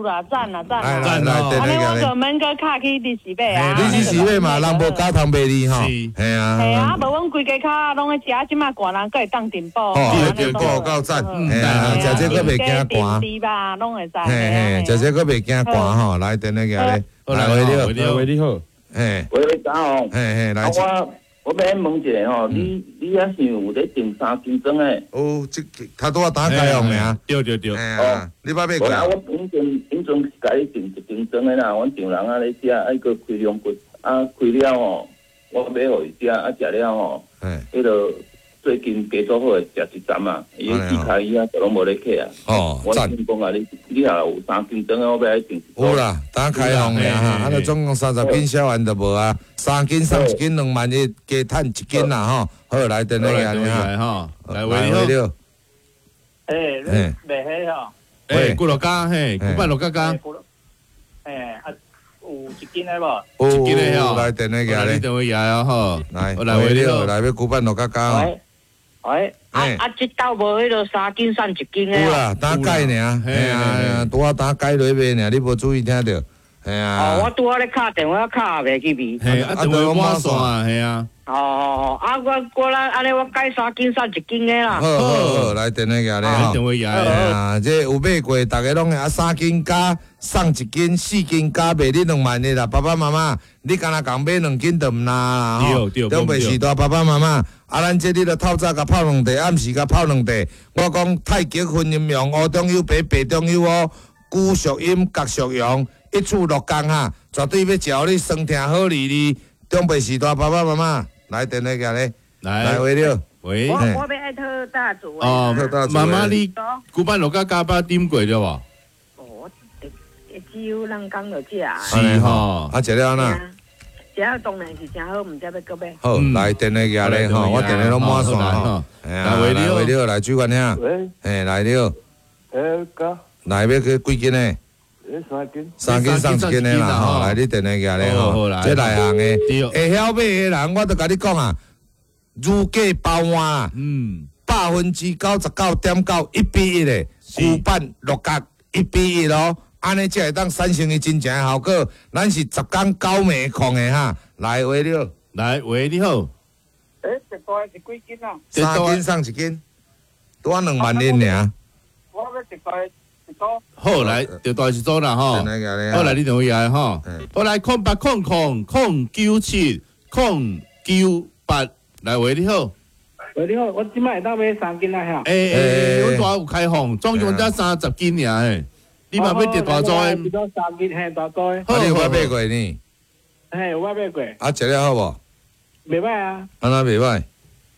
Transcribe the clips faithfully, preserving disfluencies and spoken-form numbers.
啦，赞啦赞啦！ 来来，等安尼那个我就免个卡去利息买啊。 利息买嘛，人无加糖卖你吼。 系啊。系啊，无阮规家卡拢会食，即马寒人佫会当订报。 哦，对够够赞，系啊，食这个袂惊寒。 甜吧，拢会使。 嘿嘿，食这个袂惊寒吼，来等那个咧，来为了， 为你好。 嘿， 喂，大家好。 嘿嘿，来。 我我要问一下吼，你你也是有咧订三斤装诶？ 哦，这他都要打开用的啊。 对对对。 哎呀，你捌买过？ 我平阵平阵是甲你订一斤装诶啦，阮丈人啊咧食，啊伊个开两骨，啊开了吼，我买互伊食，啊食了吼，迄个最近加做好诶，食一站啊，伊四开伊啊，就拢无咧客啊。 哦， 我听讲啊，你你也有三斤装诶，我要来订。 有啦，打开用的哈，啊，那总共三十斤小完就无啊，三斤送一斤，两万一加赚一斤啦吼。好，来等那个来哈，来为了。 诶，你卖迄吼？ 诶，古老家嘿，古板老家家。 诶，啊，有一斤诶无？ 有一斤诶吼。 来等那个咧。 你等我爷啊吼。 来，来为了，来要古板老家家吼。 喂，啊啊，即斗无迄个三斤送一斤诶。 有啦，打解尔，嘿啊，拄啊打解落卖尔，你无注意听着，嘿啊。 哦，我拄啊咧敲电话敲袂去味。 嘿，啊，电话满线啊，嘿啊。 哦哦哦，啊，我我来安尼，我改三斤送一斤诶啦。 好好好，来电那个咧吼。 电话爷啊，这有买过，大家拢啊三斤加送一斤，四斤加卖你两万的啦，爸爸妈妈，你敢若共买两斤就毋拿啦吼。对对，东北时代爸爸妈妈。啊，咱这里著透早甲泡两地，暗时甲泡两地。我讲太极分阴阳，乌中有白，白中有乌，古属阴，角属阳，一处六工哈，绝对要教你生听好哩哩。东北时代爸爸妈妈，来电那个咧，来为了。 喂。 我我要爱特大组。 哦，妈妈你古板老家家巴点过了无？ 哦，只有人讲着食。 是吼， 啊，食了哪？ 食了当然是真好，毋知要搁买。 好，来电那个咧吼，我电话拢满线吼。来为了，为了来主管兄。 喂。 嘿，来了。 诶，哥。 来要去几斤呢？ 三斤。 三斤送一斤的啦吼，来你电那个咧吼，这内行的，会晓买的人，我都甲你讲啊，如价包换，嗯，百分之九十九点九一比一的，古板六角一比一咯。安尼才会当产生伊真正诶效果。咱是十工九暝控诶哈，来为了， 来喂你好。 诶，一袋是几斤啊？ 三斤送一斤，多两万零尔。 我要一袋一组。 好来，一袋一组啦吼。好来，你等我爷吼。好来，空八空空空九七空九八，来喂你好。 喂你好，我即摆会当买三斤啊吓。 诶诶，我大有开放，总共才三十斤尔诶。你嘛要订大组诶？ 一组三斤，嘿，大组诶。 啊，你有捌买过呢？ 嘿，有捌买过。 啊，食了好无？ 袂歹啊。 安那袂歹？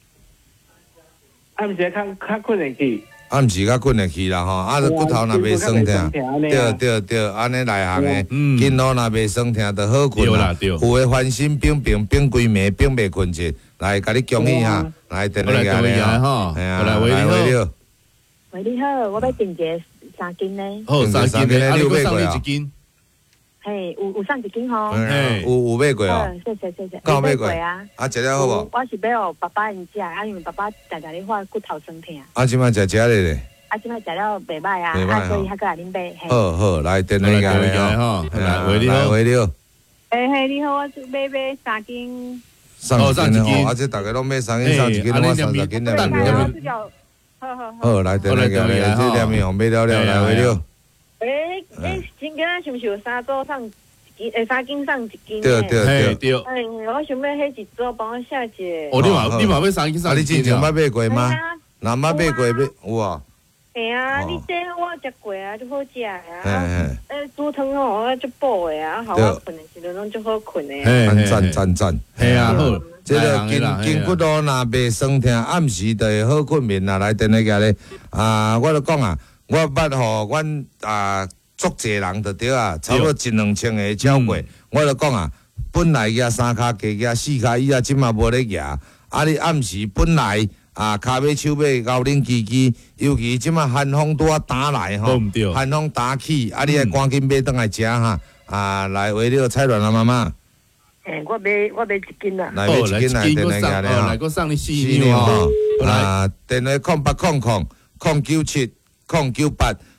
啊，毋是较较困会去。 啊，毋是较困会去啦吼，啊，骨头若袂酸痛，对对对，安尼内行诶，筋络若袂酸痛，就好困啦。有诶翻身冰冰冰规暝冰袂困着，来，甲你恭喜哈，来电话个咧吼，哎呀，来喂你好。 喂你好，我要订一个三斤呢。 好，三斤呢，你有买过一斤？ 嘿，有有送一斤吼。 嘿，有有买过哦。 谢谢谢谢。 有买过啊？ 啊，食了好无？ 我是要互爸爸因食，啊，因为爸爸常常咧发骨头酸痛。 啊，即摆食食咧咧。 啊，即摆食了袂歹啊，啊，所以还搁来恁买。 好好，来电话个咧吼， 来喂你好， 喂你好。 诶嘿，你好，我是买买三斤。 三斤哦，啊，即大家拢买三斤，三斤，我三十斤了。 好好好。 好，来电话个咧，这两面红买了了，来喂你好。 诶诶，今仔是毋是有三组送一斤？诶，三斤送一斤？ 对对对对。 哎，我想要迄一组帮我写一个。 哦，你嘛你嘛要三斤送一斤？ 你之前捌买过吗？若捌买过买有啊。 嘿啊，你这我食过啊，就好食啊。诶，煮汤吼，我足补诶啊，好我困诶时阵拢足好困诶。 赞赞赞！ 系啊，好。 这个筋筋骨咯，若袂酸痛，暗时就会好困眠啦。来电那个咧，啊，我就讲啊，我捌互阮啊足济人就对啊，差不多一两千个超过。我就讲啊，本来举三骹加举四骹，伊啊即嘛无咧举。啊，你暗时本来啊骹尾手尾高冷叽叽，尤其即嘛寒风拄啊打来吼，寒风打起，啊你爱赶紧买倒来食哈。啊，来为了菜卵啊妈妈。 诶，我买我买一斤啦。 来买一斤来，电话个咧吼。 来，我送你四两吼。 啊，电话空八空空空九七空九八，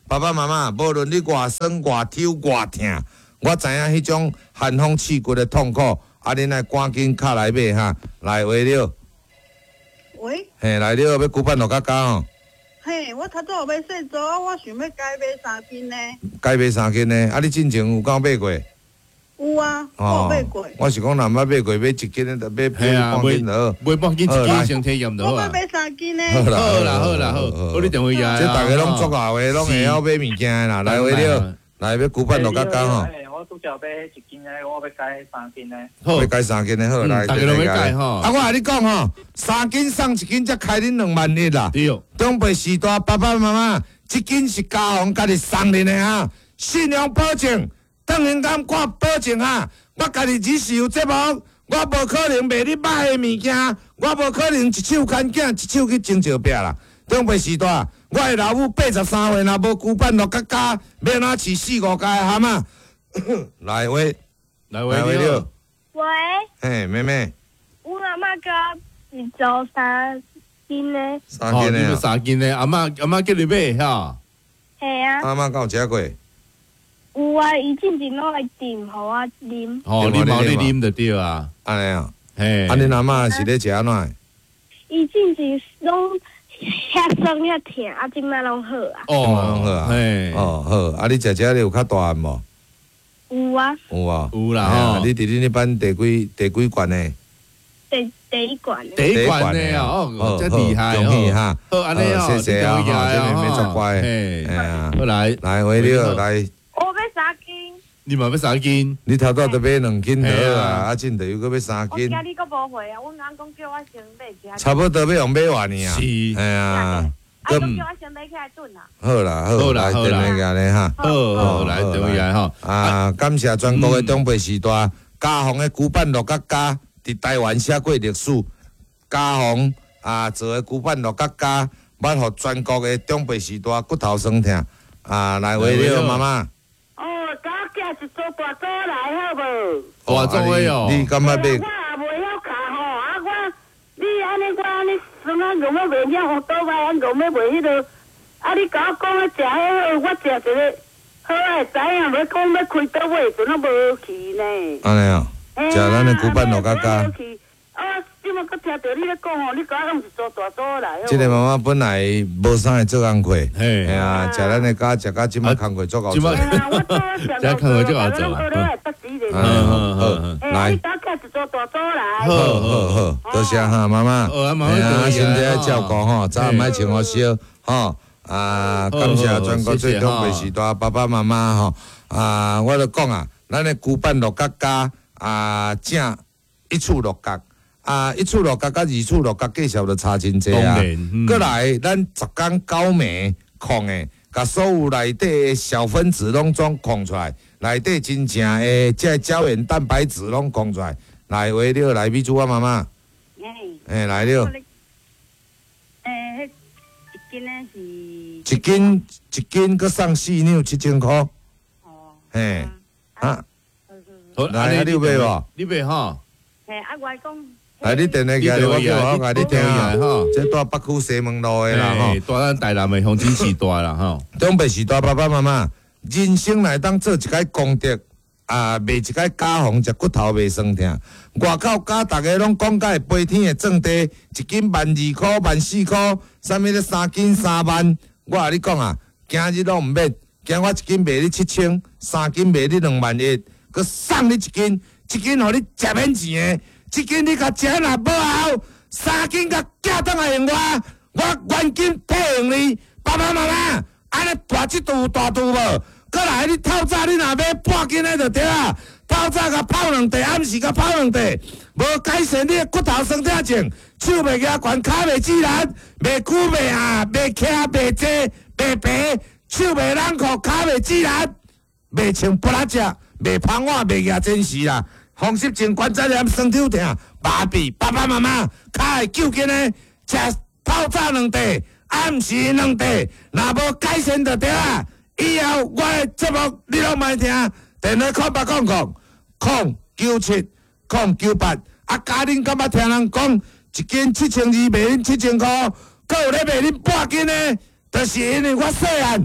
爸爸妈妈，无论你偌酸、偌抽、偌痛，我知影迄种寒风刺骨的痛苦，啊，恁来赶紧卡来买哈，来话了。 喂。 嘿，来了，要骨板落甲加吼。 嘿，我头早要洗澡，我想要改买三斤呢。 改买三斤呢？啊，你进前有够买过？ 有啊，我买过。 我是讲，若毋捌买过，买一斤的，就买买半斤就好，买半斤一斤先体验就好啊。 我要买三斤呢。 好啦，好啦，好啦，好，我你电话呀。 这大家拢足熬的，拢会晓买物件啦。来话了，来要骨板落甲加吼。 我拄则买一斤的，我要改三斤的。 好，要改三斤的好来。 大家拢要改吼。 啊，我甲你讲吼，三斤送一斤，才开恁两万一啦。 对。 长辈时代，爸爸妈妈，一斤是家红家己送恁的哈，信用保证，当然敢我保证哈。我家己只是有节目，我无可能卖你歹的物件，我无可能一手牵囝，一手去种石壁啦。长辈时代，我的老母八十三岁，若无骨板落甲加，要哪饲四五家的蛤蟆？来喂， 来喂，你好。 喂。 嘿，妹妹。 我阿嬷甲一周三斤呢。 三斤呢？ 三斤呢？阿嬷阿嬷叫你买哈。 系啊。 阿嬷敢有食过？ 有啊，伊进前拢来炖，互我啉。 哦，你冇你啉就对啊， 安尼啊， 嘿， 啊，恁阿嬷是咧食安怎？ 伊进前拢遐酸遐疼，啊，即摆拢好啊。 哦，拢好啊，嘿，哦好，啊，你食食咧有较大汉无？ 有啊。 有啊， 有啦吼。 你伫恁迄班第几第几罐呢？ 第第一罐。 第一罐呢哦，真厉害哦。 恭喜哈， 好，安尼哦， 谢谢啊，哈，这妹妹足乖， 嘿， 哎呀， 来来，为了来。 我要三斤。 你嘛要三斤？ 你头早就买两斤好啊，啊，真的又搁要三斤。 我惊你搁无会啊，阮翁讲叫我先买一下。 差不多要用买完呢啊。 是。 哎呀。 啊，叫我先买起来炖啦。 好啦，好啦，好啦，来咧哈。 好好来，等我来哈。 啊，感谢全国的长辈时代，嘉宏的古板乐角家伫台湾写过历史。嘉宏啊，做的古板乐角家，捌互全国的长辈时代骨头酸痛。啊，来话了，妈妈。 哦，早寄一组大组来好无？ 大组的哦。 你感觉买？ 我也袂晓卡吼，啊我，你安尼我安尼算啊，我要袂晓互倒摆，啊我要袂迄落，啊你甲我讲啊食迄个，我食一个好诶，知影要讲要开倒位，阵啊无去呢。 安尼啊，食咱的古板乐角家。 啊，即马佮听到你咧讲吼，你甲我用一组大组来。 即个妈妈本来无啥会做工课， 嘿， 哎呀，食咱的家食到即马工课做够做。 即马，即马工课做够做啊。 嗯好好，来。 你甲我寄一组大组来。 好好好，多谢哈妈妈。 好啊，妈妈。 哎呀，身体要照顾吼，早毋爱穿好烧吼。啊，感谢全国最长辈时代爸爸妈妈吼。啊，我著讲啊，咱的古板乐角家啊，正一处乐角。啊，一处落角甲二处落角介绍就差真济啊！过来，咱十天九暝控诶，甲所有内底诶小分子拢总控出来，内底真正诶即胶原蛋白质拢控出来。来，话了，来米珠啊，妈妈。诶，来了。 诶，迄一斤诶是。 一斤一斤，佮送四两七千块。哦。嘿，啊。 好， 来，你有买无？ 你买吼。 嘿，啊，我讲。 来，你电话寄我叫我甲你听啊，这住北区西门路的啦吼， 住咱台南的黄金时代啦吼。 长辈时代爸爸妈妈，人生来当做一个功德啊，卖一个家红食骨头袂酸痛。外口家大家拢讲甲会飞天的种地，一斤万二箍、万四箍，啥物咧三斤三万。我甲你讲啊，今日拢毋免，今我一斤卖你七千，三斤卖你两万一，佮送你一斤，一斤互你食免钱的。一斤你甲食若无效，三斤甲寄倒来用我，我原金退用你。爸爸妈妈，安尼大只肚大肚无？过来你透早你若买半斤的就对啊。透早甲泡两地，暗时甲泡两地，无改善你的骨头酸痛症，手袂举悬，骹袂自然，袂久袂下，袂徛袂坐，袂白，手袂冷酷，骹袂自然，袂穿布拉只，袂芳碗，袂举真实啦。风湿症、关节炎、酸痛痛、麻痹，爸爸妈妈较会救紧的，食透早两地，暗时两地，若无改善就对啊。以后我的节目你拢莫听，电话空八空空空九七空九八，啊，家恁敢捌听人讲一斤七千二卖恁七千箍，搁有咧卖恁半斤的，就是因为我细汉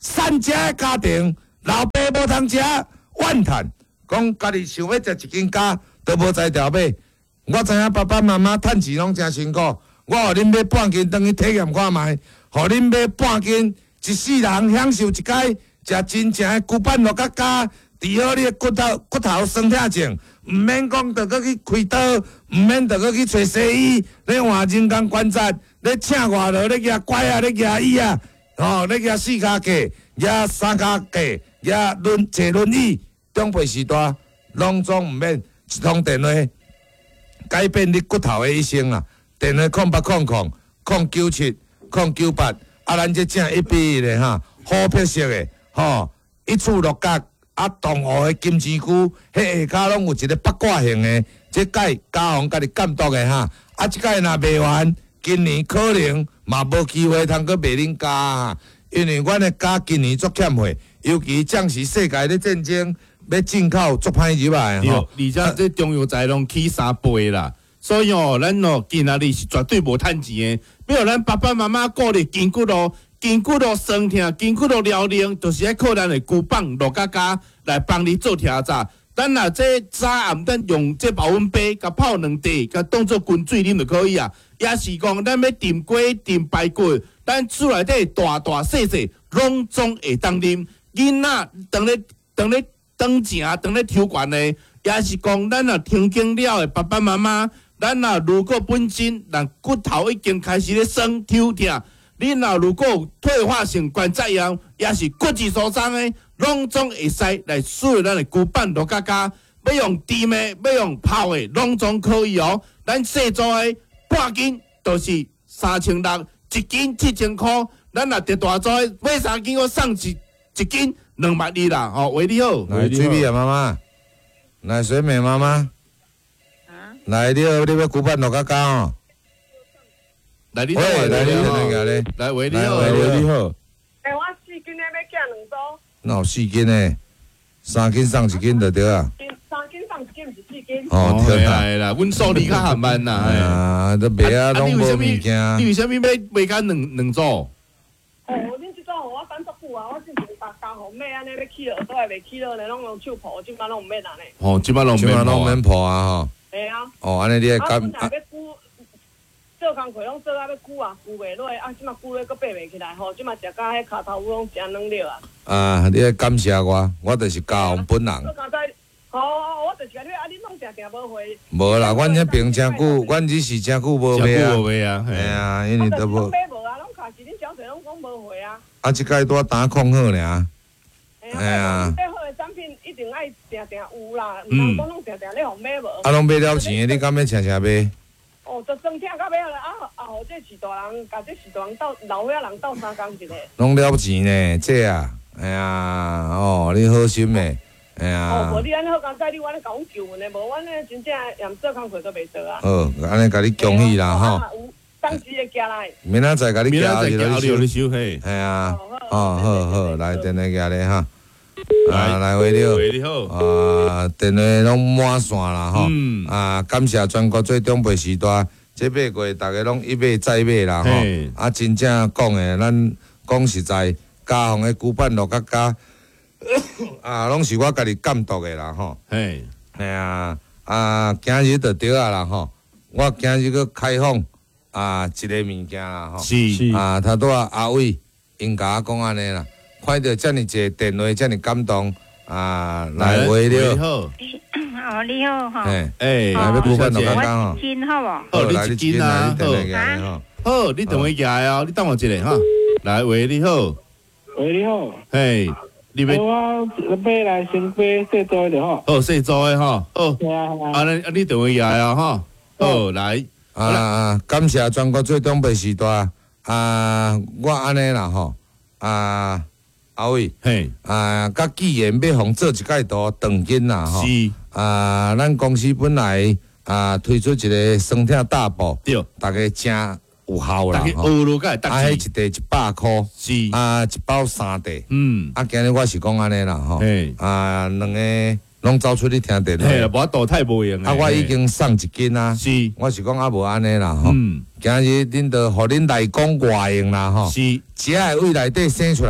善食的家庭，老爸无通食，怨叹，讲家己想要食一斤鸭，都无才调买。我知影爸爸妈妈趁钱拢真辛苦，我互恁买半斤，当去体验看卖，互恁买半斤，一世人享受一摆，食真正的牛板肉甲鸭，治好你的骨头骨头酸痛症，毋免讲着搁去开刀，毋免着搁去找西医，咧换人工关节，咧请外劳咧举拐啊，咧举椅啊，吼，咧举四脚架，举三脚架，举轮坐轮椅，长辈时代拢总毋免一通电话。改变你骨头的一生啦！电话空八空空空九七空九八，啊，咱这正一比一的哈，好皮色的吼，一处六角啊，动物的金针菇，迄下骹拢有一个八卦形的，这届家宏家己监督的哈，啊，这届若卖完，今年可能嘛无机会通去卖恁家哈，因为阮的家今年足欠货，尤其将是世界的战争。要进口足歹入来吼， 而且这中药材拢起三倍啦，所以哦，咱哦今仔日是绝对无趁钱的。比如咱爸爸妈妈鼓励筋骨咯，筋骨咯酸痛，筋骨咯疗龄，就是爱靠咱的骨棒、肉夹夹来帮你做调查。咱若这早暗咱用这保温杯，甲泡两滴，甲当做滚水啉就可以啊。也是讲咱要炖鸡、炖排骨，咱厝内底大大细细，拢总会当啉。囡仔当咧当咧。当正当咧抽悬的，也是讲咱若听经了的爸爸妈妈，咱若如果本身人骨头已经开始咧酸抽痛，你若如果有退化性关节炎，也是骨质疏松的，拢总会使来使用咱的骨板肉夹夹，要用甜的，要用泡的，拢总可以哦。咱细组的半斤就是三千六，一斤七千块。咱若得大组的买三斤，我送一一斤。两万二啦，哦，为你好， 来水米啊，妈妈，来水美妈妈，啊，来你好，你要骨板落夹夹哦， 来你好， 来你好， 来为你好， 为你好。 哎，我四斤的要寄两组。 哪有四斤的？三斤送一斤就对啊。 三斤送一斤，毋是四斤。 哦，对啦，啦，阮数理较含慢啦， 哎呀，都卖啊，拢无物件。 你为虾米买买甲两两组？ 哦，恁即种我等足久啊，我之前甲家户买安尼要起落，都还袂起落呢，拢用手抱，即摆拢毋免安尼。 哦，即摆拢即摆拢免抱啊吼。 系啊。 哦，安尼你会感。 啊，要箍，做工课拢做啊要箍啊，箍袂落，啊，即摆箍咧，佫爬袂起来吼，即摆食甲迄骹头拢真软了啊。 啊，你会感谢我，我就是家宏本人。 哦，我就是甲你，啊，你拢定定无回。 无啦，阮迄边真久，阮只是真久无买啊。 无买啊， 系啊，因为都无。 买无啊，拢卡是恁小姐拢讲无回啊。 啊，即摆拄打控好尔。 哎呀，买好的产品一定爱定定有啦，毋通讲拢定定咧互买无。 啊，拢买了钱，你敢要请请买？ 哦，就算听到尾了啊啊！后这是大人，甲这是大人斗老伙仔人斗相共一个。 拢了钱呢，这啊，哎呀，哦，你好心诶。哎呀！ 哦，无你安尼好工仔，你我咧甲阮求阮的，无阮咧真正连做工课都袂做啊。 好，安尼甲你恭喜啦吼！ 当时会寄来。 明仔载甲你寄后日落去收嘿。 系啊，哦，好好，来电话寄咧哈。啊，来回了。 喂，你好。 啊，电话拢满线啦吼。嗯。啊，感谢全国最长辈时代，这八月大家拢一买再买啦吼。啊，真正讲诶，咱讲实在，家宏诶骨板肉夹夹。啊，拢是我家己监督的啦吼。 嘿， 系啊，啊，今日就对啊啦吼。我今日去开放啊一个物件啦吼。 是啊，头拄啊阿伟因甲我讲安尼啦，看到遮尔济电话，遮尔感动啊，来回了。 你好， 哦，你好哈。 诶诶， 来要骨板肉夹夹吼。 斤好无？ 好，你一斤啊， 好。 好，你等我寄来哦，你等我一下哈。来，喂，你好。 喂，你好。 嘿。你要我买来先买细组的吼。 好，细组的吼。好。 对啊。 啊，你啊，你电话来啊哈。好，来。 啊，感谢全国最长辈时代啊，我安尼啦吼。啊，阿伟。 嘿。 啊，甲既然要互做一届图长筋啦吼。 是。 啊，咱公司本来啊推出一个酸痛大补， 对， 大家真。有效啦， 啊， 迄一袋一百箍， 是啊，一包三袋， 嗯， 啊，今日我是讲安尼啦吼，啊，两个拢走出去听电话， 嘿，无多太无用啊，我已经送一斤啊， 是， 我是讲啊无安尼啦吼， 嗯， 今日恁着互恁来讲外用啦吼， 是， 食诶胃内底生出来，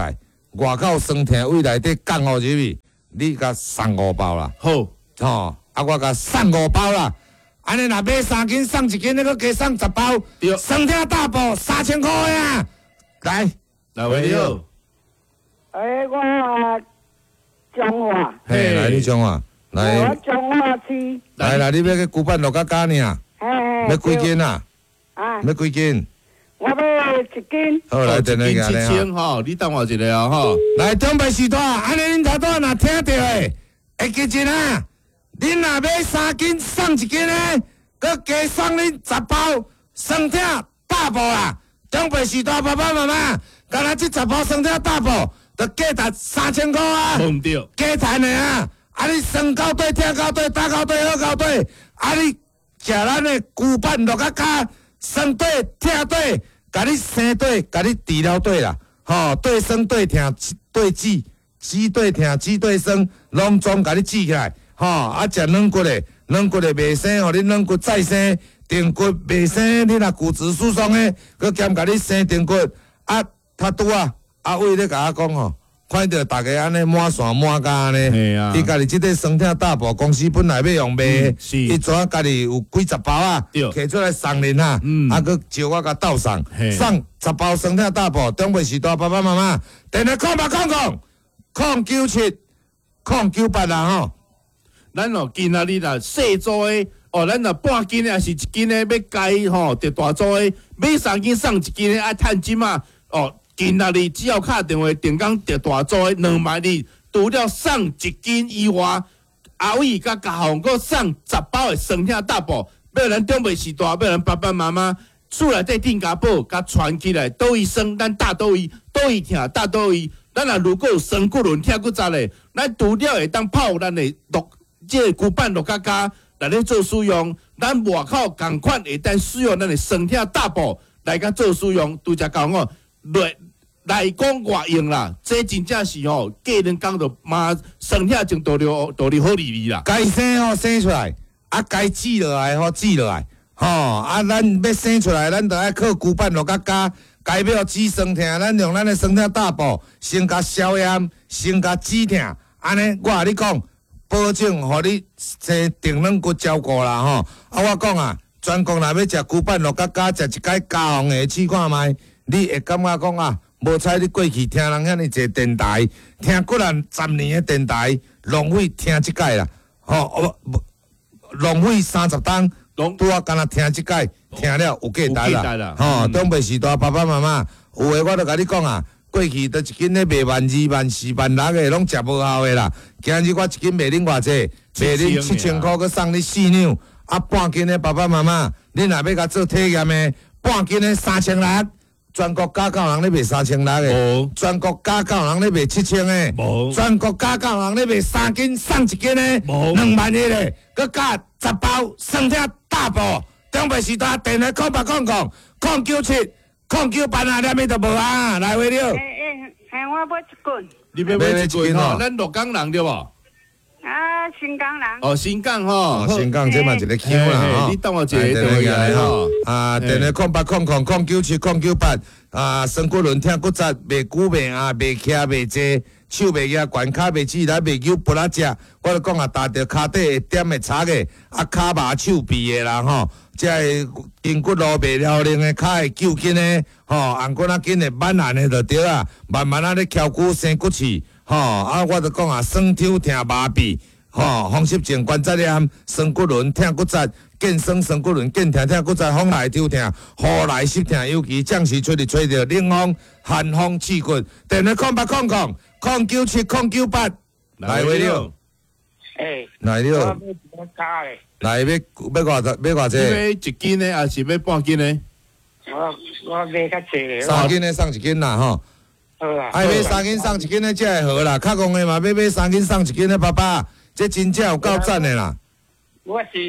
外口酸甜胃内底降互入去，你甲送五包啦。 好， 吼，啊，我甲送五包啦。安尼若买三斤送一斤，你搁加送十包，酸甜大补三千块呀！来， 来喂你好。 诶，我中华。 嘿，来你中华，来。 我中华区。 来啦，你要去古板落甲加呢？ 嘿。 要几斤啊？ 啊。 要几斤？ 我要一斤。 好，来，等一下斤七千吼，你等我一下啊吼。 来，中北时代，安尼恁头拄若听到诶，会记真啊！恁若买三斤送一斤诶，搁加送恁十包酸甜大补啦！中北时代爸爸妈妈，敢若即十包酸甜大补，着价值三千块啊！ 唔对， 加赚诶啊！啊，你酸到底、甜到底、打到底、好到底，啊，你食咱诶旧板落甲加酸底、甜底，甲你生底，甲你治疗底啦，吼，对酸对甜对治，治对甜治对酸，拢总甲你治起来。吼、哦，啊，食软骨的，软骨的袂生，互你软骨再生，顶骨袂生，你若骨质疏松的，佮兼甲你生顶骨，啊，他拄啊，阿伟咧甲我讲吼，看到大家安尼满线满家安尼，伊家己即个酸甜大补公司本来要用卖，伊怎啊家己有几十包啊，摕出来送恁啊，啊，佮招我甲斗送，送十包酸甜大补，中北时代爸爸妈妈，电话空八空空，空九七，空九八啦吼。 咱哦，今仔日啦，细组的哦，咱若半斤的，还是一斤的，要改吼，着大组的，买三斤送一斤的，爱趁钱嘛。哦，今仔日只要打电话订讲着大组的两万二，除了送一斤以外，阿伟甲家宏阁送十包的酸甜大补，要咱中北时代，要咱爸爸妈妈厝内底定家宝，甲传起来，倒位酸，咱大倒位，倒位疼，大倒位。咱若如果有酸骨轮、疼骨扎的，咱除了会当泡咱的落。即个骨板落加加来咧做使用，咱外口共款会当使用咱的酸甜大补来甲做使用，拄则讲哦，来来讲外用啦，这真正是吼，过两工就嘛酸甜种道了道理好利利啦。 该生吼生出来，啊该治落来吼治落来，吼啊咱要生出来，咱着爱靠骨板落加加，该要治酸甜，咱用咱的酸甜大补，先甲消炎，先甲止疼，安尼我甲你讲。保证，互你生定软骨照顾啦吼！啊，我讲啊，全国若要食骨板落甲加食一摆加红的试看觅，你会感觉讲啊，无采你过去听人遐尼济电台，听几人十年的电台，浪费听即摆啦，吼、哦，浪费三十档，拄啊，干那听即摆，听了有价值啦，吼、哦，东北时代爸爸妈妈，有诶，我著甲你讲啊。过去都一斤咧卖万二万四万六个，拢食无效的啦。今日我一斤卖恁偌济，卖恁七千箍，佮送你四两。啊，半斤的爸爸妈妈，恁若要甲做体验的，半斤的三千六，全国加购人咧卖三千六的，全国加购人咧卖七千的，全国加购人咧卖三斤送一斤的，两万一的，佮加十包酸甜大补。中北时代电话空八空空空九七。空九八啊，连咪都无啊，来回了。 诶诶，系我买一棍。 你要买一棍吼？咱鹿港人对无？ 啊，新港人。 哦，新港吼， 新港这嘛一个腔啦吼。 你等我一个电话来吼。 啊，电话空八空空空九七空九八啊，酸骨轮疼骨折，袂久袂啊，袂徛袂坐，手袂压，悬骹袂起来，袂扭不拉只。我就讲啊，踏着骹底会点会擦个，啊骹麻手臂的啦吼。即个筋骨路袂了灵的，骹会揪紧的，吼，红骨仔紧的，慢慢的就对啊，慢慢啊咧翘骨生骨刺，吼，啊，我就讲啊，酸痛疼麻痹，吼，风湿症关节炎，酸骨轮疼骨折，健酸酸骨轮，健疼疼骨折，风来抽疼，雨来湿疼，尤其将时出去吹着冷风、寒风刺骨，电话空八空空空九七空九八，来喂了， 诶， 来了。来，要要偌济？要偌济？ 要一斤的，还是要半斤的？ 我我买较济咧。 三斤的送一斤啦，吼。 好啦。 爱买三斤送一斤的才会好啦，较戆的嘛，要买三斤送一斤的，爸爸，这真正有够赞的啦。 我是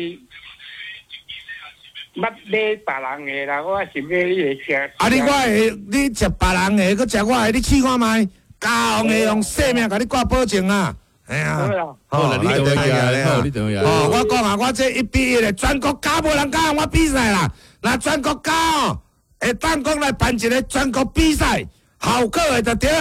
捌买别人的啦，我是买你的吃。 啊，你我会，你食别人的，搁食我的，你试看觅，家红的用性命甲你挂保证啊。哎呀， 好啦，你等我来，好，你等我来。 哦，我讲啊，我这一比一的，全国加无人敢我比赛啦。那全国加哦，会当讲来办一个全国比赛，效果的就对啊。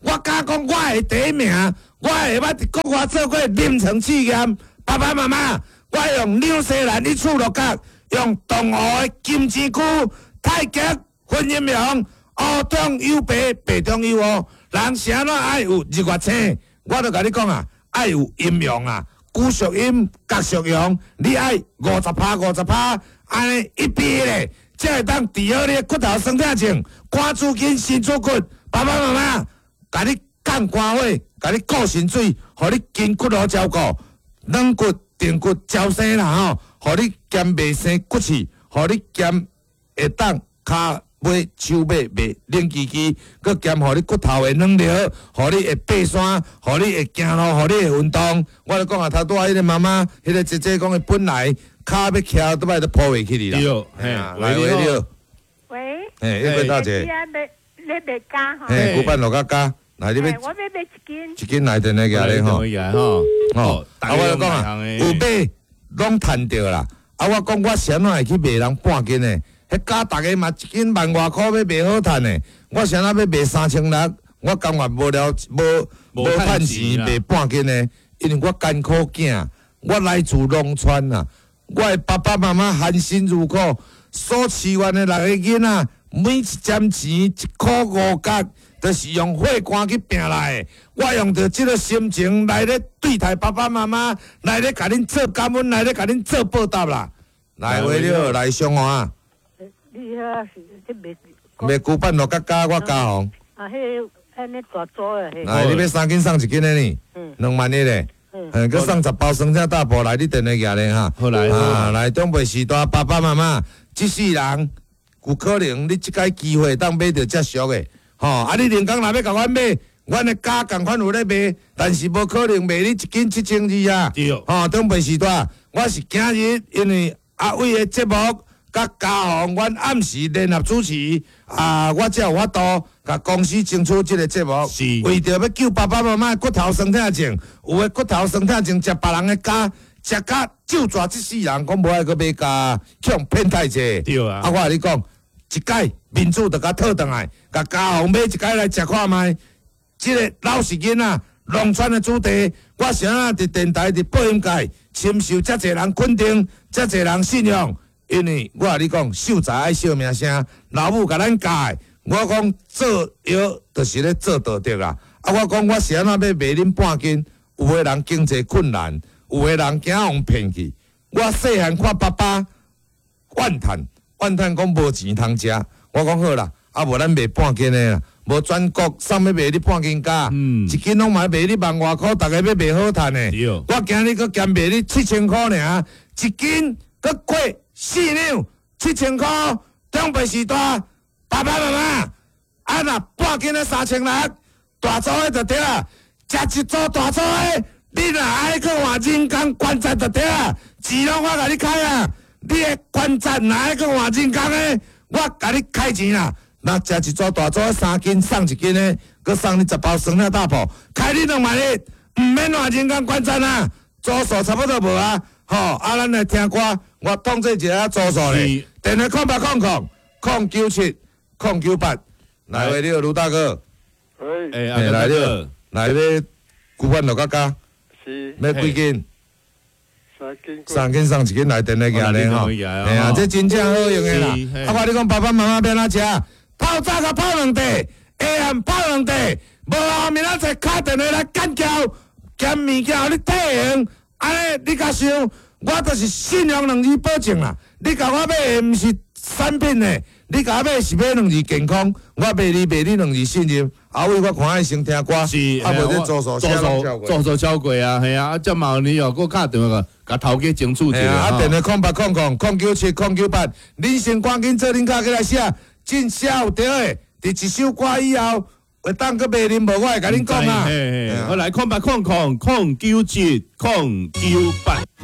我敢讲，我会第一名，我会捌伫国外做过临床试验。爸爸妈妈，我用纽西兰一处六角，用东湖的金针菇、太极、婚姻苗、乌中有白，白中有乌。人是安怎爱有日月星？我著甲你讲啊，爱有阴阳啊，孤属阴，角属阳。你爱五十趴、五十趴，安尼一比咧，才会当治好你的骨头酸痛症、肝主筋、心主骨。爸爸妈妈，甲你降肝火，甲你固心水，互你筋骨好照顾。软骨、硬骨招生啦吼，互你减袂生骨刺，互你减会当骹尾、手尾袂冷叽叽，佮减互你骨头会软了，互你会爬山，互你会行路，互你会运动。我咧讲啊，头拄仔迄个妈妈，迄个姐姐讲，伊本来骹要徛倒摆都抱袂起哩啦。 对， 嘿，来喂你好。 喂。 嘿，一位大姐。 你啊，卖你卖家吼。 嘿，古板六角加。来，你要我要买一斤， 一斤来电来个咧吼，吼，啊，我就讲啊，有买拢趁着啦。啊，我讲我谁哪会去卖人半斤的？迄家大家嘛一斤万外箍要卖好趁的，我谁哪要卖三千六？我甘愿无了无无趁钱卖半斤的，因为我艰苦囝，我来自农村啊，我的爸爸妈妈含辛茹苦，所饲完的六个囡仔，每一针钱一箍五角。就是用血汗去拼来的，我用着即个心情来咧对待爸爸妈妈，来咧甲恁做感恩，来咧甲恁做报答啦。来，话了，来上华。 你遐是即卖卖古板六角加我加红。 啊，迄安尼大组的迄。 来，你要三斤送一斤的呢？嗯。两万一嘞。嗯。嗯，佮送十包生菜大包来，你电话举咧哈。 好来。 啊，来中北时代，爸爸妈妈，即世人有可能你即个机会当买到遮俗的。吼、哦，啊！你连工若要甲阮买，阮的价共款有咧卖，但是无可能卖你一斤七千二啊。 对。 吼、哦，中北时代，我是今日因为阿伟的节目，甲嘉宏，阮暗时联合主持，啊，我才有法度甲公司争取即个节目。 是。 为着要救爸爸妈妈骨头酸痛症，有诶骨头酸痛症食别人的家，食甲就抓即世人，讲无爱去买家，向骗太济。 对啊。 啊，我甲你讲。一届民主就甲讨倒来，甲嘉宏买一届来食看卖。即个老实囡仔，农村的主题，我是安那伫电台、伫播音界，深受遮侪人肯定，遮侪人信用。因为我甲你讲，秀才爱小名声，老母甲咱教的。我讲做药就是咧做道德啦。啊，我讲我是安那要卖恁半斤，有个人经济困难，有个人惊互骗去。我细汉看爸爸怨叹。怨叹讲无钱通食，我讲好啦，啊无咱卖半斤的啦，无全国送要卖你半斤价，嗯、一斤拢嘛卖你万外箍，大家要卖好趁的。我今日搁减卖你七千箍尔，一斤搁过四两，七千箍，中北时代，爸爸妈妈，啊若半斤的三千六，大组的就对啊，食一组大组的，你若爱去换人工观察就对啊，钱拢我甲你开啊。你的观察哪爱去换人工的，我甲你开钱啦。若食一组大组三斤送一斤的，佮送你十包酸菜大补，开你两万一，毋免换人工观察啦。组数差不多无啊，吼、哦，啊，咱来听歌，我统计一下组数咧。电话空八空空空九七空九八，来喂，你好，卢大哥。 喂。 诶，阿来了， 来咧，古板六角加。 是。 要几斤？三斤送一斤来电来家咧吼，哎呀，这真正好用的啦。啊，我你讲爸爸妈妈要哪食？泡早甲泡两地，下暗泡两地，无后面仔再敲电话来干叫，兼物件互你体验。安尼你甲想，我就是信用两字保证啦。你甲我买的毋是产品的，你甲我买是买两字健康，我卖你卖你两字信任。后尾我看爱先听歌， 是， 啊无这做数写拢超过， 做数超过啊，系啊，啊，这嘛你哦，佮敲电话个，甲头家争取一下。 啊，电话空八空空空九七空九八，恁先赶紧做恁卡起来写，真写有对的。伫一首歌以后，会当佮卖恁无，我会甲恁讲啊。 我来空八空空空九七空九八。